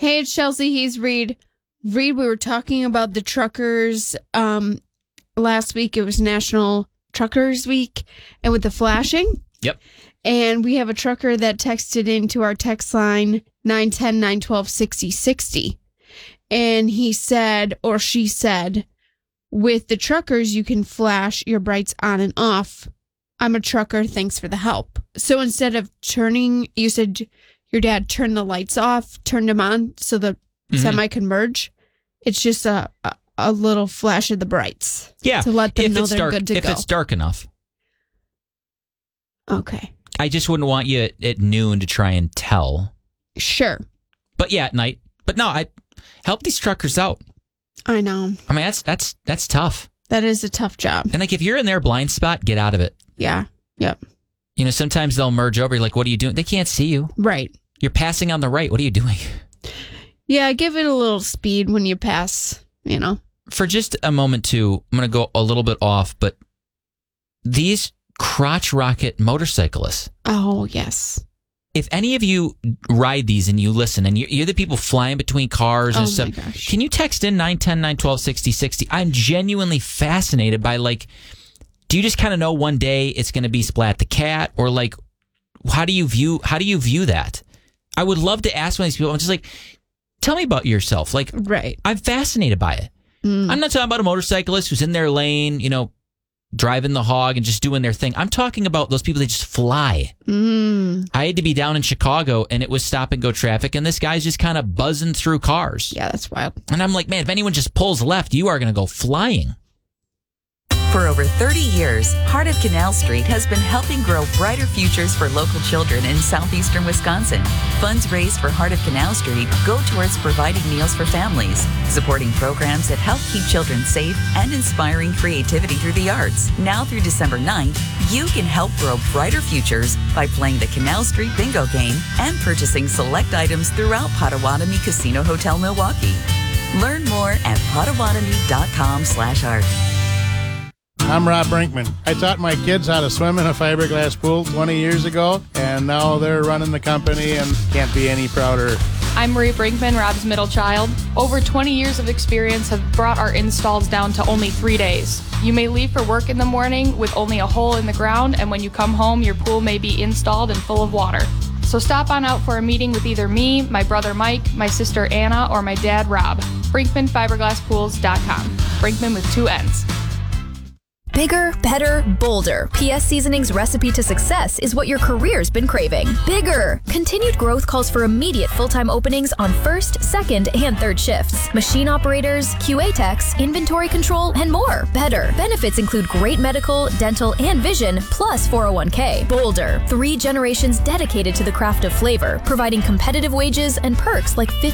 Hey, it's Chelsea. He's Reed. Reed, we were talking about the truckers last week. It was National Truckers Week, and with the flashing. Yep. And we have a trucker that texted into our text line 910-912-6060. And he said, or she said, with the truckers, you can flash your brights on and off. I'm a trucker. Thanks for the help. So instead of turning, you said your dad turned the lights off, turned them on so the semi can merge. It's just a little flash of the brights. Yeah. To let them know they're good to if go. If it's dark enough. Okay. I just wouldn't want you at noon to try and tell. Sure. But yeah, at night. But no, I help these truckers out. I know. I mean, that's tough. That is a tough job. And like, if you're in their blind spot, get out of it. Yeah. Yep. You know, sometimes they'll merge over. You're like, what are you doing? They can't see you. Right. You're passing on the right. What are you doing? Yeah, give it a little speed when you pass, you know. For just a moment, too, I'm going to go a little bit off, but these crotch rocket motorcyclists. Oh, yes. If any of you ride these and you listen and you're the people flying between cars and stuff, gosh. Can you text in 910-912-6060? I'm genuinely fascinated by, like, do you just kind of know one day it's going to be Splat the Cat, or like, how do you view that? I would love to ask one of these people. I'm just like, tell me about yourself. Like, right. I'm fascinated by it. I'm not talking about a motorcyclist who's in their lane, you know, driving the hog and just doing their thing. I'm talking about those people that just fly. I had to be down in Chicago, and it was stop and go traffic, and this guy's just kind of buzzing through cars. Yeah, that's wild. And I'm like, man, if anyone just pulls left, you are going to go flying. For over 30 years, Heart of Canal Street has been helping grow brighter futures for local children in southeastern Wisconsin. Funds raised for Heart of Canal Street go towards providing meals for families, supporting programs that help keep children safe, and inspiring creativity through the arts. Now through December 9th, you can help grow brighter futures by playing the Canal Street Bingo game and purchasing select items throughout Potawatomi Casino Hotel Milwaukee. Learn more at potawatomi.com/art. I'm Rob Brinkman. I taught my kids how to swim in a fiberglass pool 20 years ago, and now they're running the company and can't be any prouder. I'm Marie Brinkman, Rob's middle child. Over 20 years of experience have brought our installs down to only 3 days. You may leave for work in the morning with only a hole in the ground, and when you come home, your pool may be installed and full of water. So stop on out for a meeting with either me, my brother Mike, my sister Anna, or my dad Rob. BrinkmanFiberglassPools.com. Brinkman with 2 N's. Bigger, better, bolder. PS Seasoning's recipe to success is what your career's been craving. Bigger! Continued growth calls for immediate full-time openings on first, second, and third shifts. Machine operators, QA techs, inventory control, and more. Better. Benefits include great medical, dental, and vision, plus 401k. Bolder. 3 generations dedicated to the craft of flavor, providing competitive wages and perks like